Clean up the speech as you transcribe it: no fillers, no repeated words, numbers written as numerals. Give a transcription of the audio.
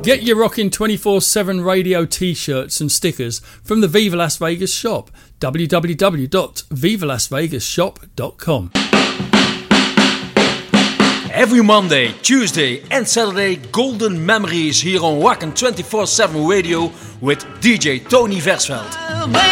Get your rockin' 24/7 radio t-shirts and stickers from the Viva Las Vegas shop. www.vivalasvegasshop.com. Every Monday, Tuesday and Saturday, Golden Memories here on Wacken 24/7 Radio with DJ Tony Versveld.